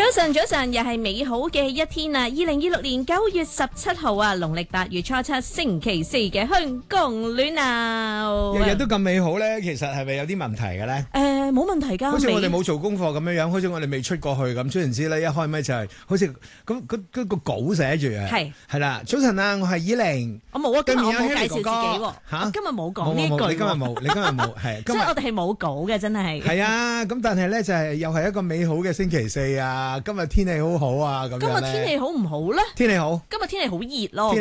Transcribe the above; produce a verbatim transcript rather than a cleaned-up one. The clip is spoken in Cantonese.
早晨，早晨，又係美好嘅一天啊！二零二六年九月十七號啊，農曆八月初七星期四嘅香港暖鬧， 日日都咁美好咧，其實係咪有啲問題嘅咧？ 誒，冇問題㗎， 好似我哋冇做功課咁樣樣，好似我哋未出過去咁。雖然之咧，一開咪就係好似咁嗰嗰個稿寫住啊，係係啦。早晨啊，我係依玲， 我冇啊，今日我冇介紹自己哥喎， 嚇， 今日冇講呢句， 你今日冇，你今日冇，係， 即係我哋係冇稿嘅，真係。 係啊，咁但係咧就係又係一個美好嘅星期四啊！今日天氣好好啊，咁樣咧。 今日天氣好唔好咧？ 天氣好， 今日天氣好熱咯。